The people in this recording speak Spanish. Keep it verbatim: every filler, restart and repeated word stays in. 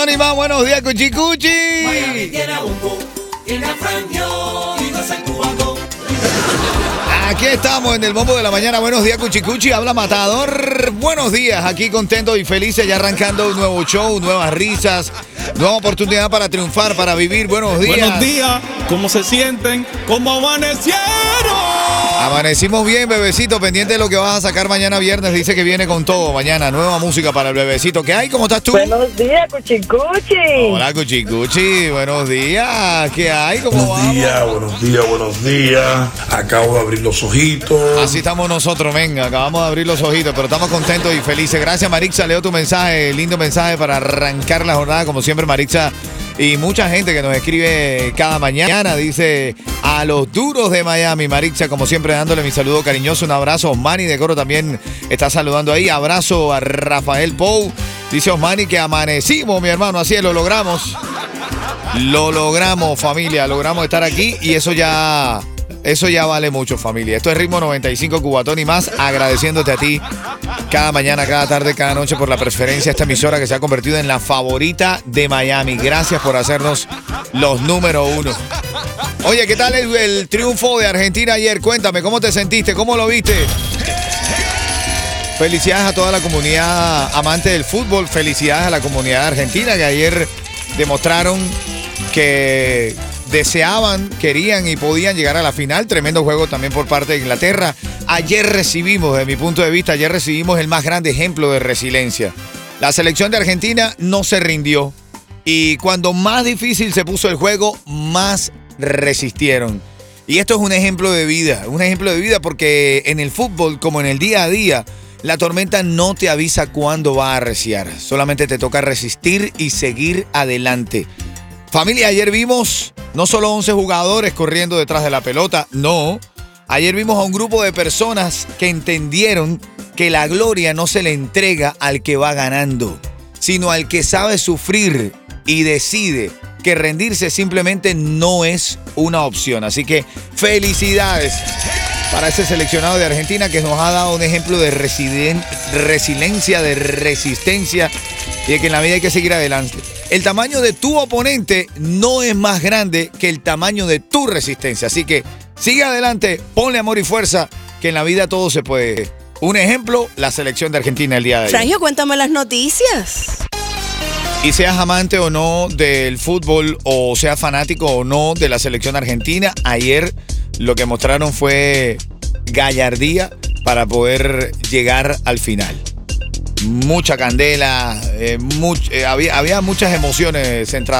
Anima, buenos días, Cuchi Cuchi. Miami tiene a Bongo, tiene a Franjo y dos en Cubango. Aquí estamos en el Bombo de la Mañana. Buenos días, Cuchi Cuchi. Habla Matador. Buenos días, aquí contentos y felices, ya arrancando un nuevo show, nuevas risas, nueva oportunidad para triunfar, para vivir. Buenos días. Buenos días, ¿cómo se sienten? ¿Cómo amanecieron? Amanecimos bien, bebecito, pendiente de lo que vas a sacar mañana viernes. Dice que viene con todo mañana, nueva música para el bebecito. ¿Qué hay? ¿Cómo estás tú? Buenos días, Cuchicuchi. Hola, Cuchi Cuchi. Buenos días. ¿Qué hay? ¿Cómo Buenos vamos? días, buenos días, buenos días. Acabo de abrir los ojitos. Así estamos nosotros, venga, acabamos de abrir los ojitos, pero estamos contentos y felices. Gracias, Marixa, leo tu mensaje, lindo mensaje para arrancar la jornada, como siempre, Marixa. Y mucha gente que nos escribe cada mañana, dice, a los duros de Miami, Marixa, como siempre, dándole mi saludo cariñoso, un abrazo. Osmani de Coro también está saludando ahí, abrazo a Rafael Pou. Dice Osmani que amanecimos, mi hermano, así es, lo logramos. Lo logramos, familia, logramos estar aquí y eso ya... Eso ya vale mucho, familia. Esto es Ritmo noventa y cinco Cubatón y más, agradeciéndote a ti cada mañana, cada tarde, cada noche por la preferencia a esta emisora que se ha convertido en la favorita de Miami. Gracias por hacernos los número uno. Oye, ¿qué tal el, el triunfo de Argentina ayer? Cuéntame, ¿cómo te sentiste? ¿Cómo lo viste? Felicidades a toda la comunidad amante del fútbol. Felicidades a la comunidad argentina que ayer demostraron que... deseaban, querían y podían llegar a la final. Tremendo juego también por parte de Inglaterra. Ayer recibimos, desde mi punto de vista, ayer recibimos el más grande ejemplo de resiliencia. La selección de Argentina no se rindió. Y cuando más difícil se puso el juego, más resistieron. Y esto es un ejemplo de vida. Un ejemplo de vida porque en el fútbol, como en el día a día, la tormenta no te avisa cuándo va a arreciar. Solamente te toca resistir y seguir adelante. Familia, ayer vimos no solo once jugadores corriendo detrás de la pelota, no. Ayer vimos a un grupo de personas que entendieron que la gloria no se le entrega al que va ganando, sino al que sabe sufrir y decide que rendirse simplemente no es una opción. Así que felicidades para ese seleccionado de Argentina que nos ha dado un ejemplo de residen- resiliencia, de resistencia y de que en la vida hay que seguir adelante. El tamaño de tu oponente no es más grande que el tamaño de tu resistencia. Así que sigue adelante, ponle amor y fuerza, que en la vida todo se puede. Un ejemplo, la selección de Argentina el día de hoy. Frangio, cuéntame las noticias. Y seas amante o no del fútbol, o seas fanático o no de la selección argentina, ayer lo que mostraron fue gallardía para poder llegar al final. Mucha candela, eh, much, eh, había, había muchas emociones centradas.